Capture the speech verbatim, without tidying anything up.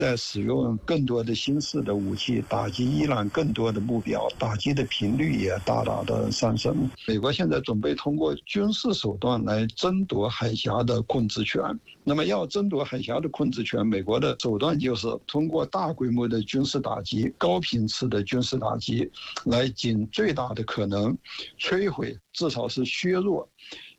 在使用更多的新式的武器打击伊朗更多的目标，打击的频率也大大的上升。美国现在准备通过军事手段来争夺海峡的控制权。那么要争夺海峡的控制权，美国的手段就是通过大规模的军事打击、高频次的军事打击，来尽最大的可能摧毁，至少是削弱